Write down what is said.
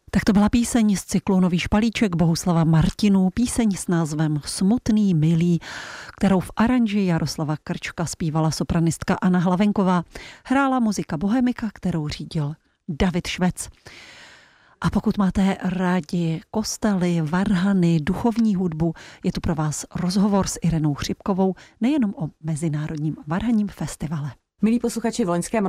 Tak to byla píseň z cyklu Nový špalíček Bohuslava Martinů, píseň s názvem Smutný milý, kterou v aranži Jaroslava Krčka zpívala sopranistka Anna Hlavenková. Hrála muzika Bohemika, kterou řídil David Švec. A pokud máte rádi kostely, varhany, duchovní hudbu, je tu pro vás rozhovor s Irenou Chřipkovou nejenom o Mezinárodním varhanním festivale. Milí posluchači, v loňském